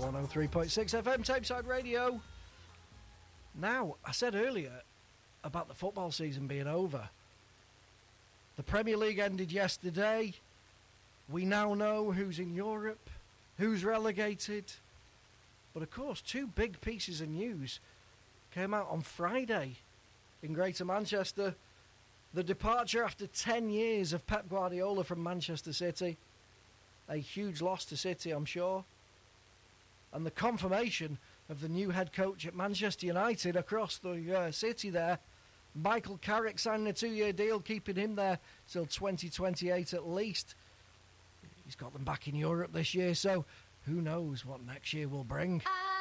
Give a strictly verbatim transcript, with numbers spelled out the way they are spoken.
one oh three point six F M, Tameside Radio. Now, I said earlier about the football season being over. The Premier League ended yesterday. We now know who's in Europe, who's relegated. But of course, two big pieces of news came out on Friday in Greater Manchester. The departure after ten years of Pep Guardiola from Manchester City. A huge loss to City, I'm sure. And the confirmation of the new head coach at Manchester United across the uh, city there. Michael Carrick signing a two-year deal, keeping him there till twenty twenty-eight at least. He's got them back in Europe this year, so who knows what next year will bring.